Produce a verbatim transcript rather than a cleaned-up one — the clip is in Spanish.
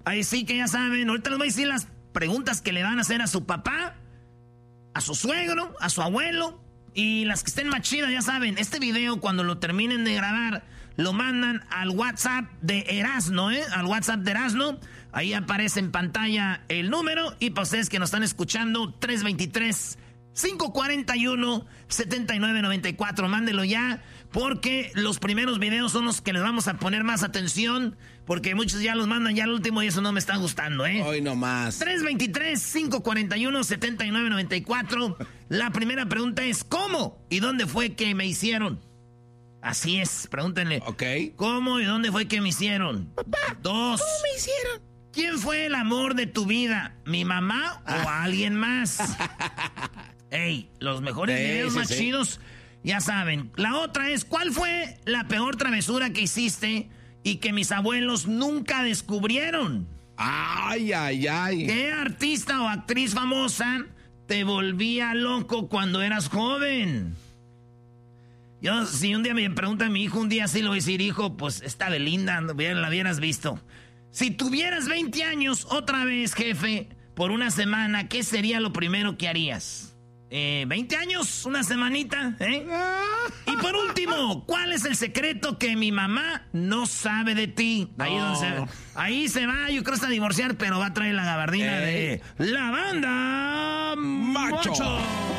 Ahí sí que ya saben, ahorita les voy a decir las preguntas que le van a hacer a su papá, a su suegro, a su abuelo, y las que estén más chidas, ya saben. Este video, cuando lo terminen de grabar, lo mandan al WhatsApp de Erasno, ¿eh? Al WhatsApp de Erasno. Ahí aparece en pantalla el número. Y para ustedes que nos están escuchando, tres dos tres, cinco cuatro uno, siete nueve nueve cuatro. Mándelo ya, porque los primeros videos son los que les vamos a poner más atención, porque muchos ya los mandan ya al último y eso no me está gustando, ¿eh? Hoy no más. tres dos tres, cinco cuatro uno, siete nueve nueve cuatro. La primera pregunta es, ¿cómo y dónde fue que me hicieron? Así es, pregúntenle. Ok. ¿Cómo y dónde fue que me hicieron? Papá, Dos. ¿cómo me hicieron? ¿Quién fue el amor de tu vida? ¿Mi mamá o alguien más? Ey, los mejores Sí, videos sí, más sí. chidos, ya saben. La otra es, ¿cuál fue la peor travesura que hiciste y que mis abuelos nunca descubrieron? Ay, ay, ay. ¿Qué artista o actriz famosa te volvía loco cuando eras joven? Yo, si un día me pregunta a mi hijo, un día sí le voy a decir, hijo, pues esta Belinda, la hubieras visto. Si tuvieras veinte años, otra vez, jefe, por una semana, ¿qué sería lo primero que harías? Eh, ¿veinte años? ¿Una semanita? ¿Eh? Y por último, ¿cuál es el secreto que mi mamá no sabe de ti? Ahí, No. donde se, ahí se va, yo creo hasta divorciar, pero va a traer la gabardina Ey. de la banda Macho. Macho.